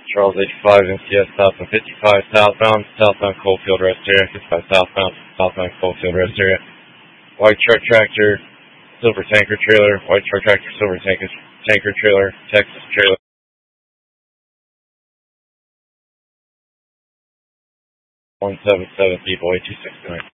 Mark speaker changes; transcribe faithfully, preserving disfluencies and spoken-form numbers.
Speaker 1: Charles eighty-five, M C S southbound fifty-five, southbound, southbound Coalfield rest area, fifty-five southbound, southbound Coalfield rest area. White truck tractor, silver tanker trailer, white truck tractor, silver tanker, tanker trailer, Texas trailer. one seven seven people, eight two six nine.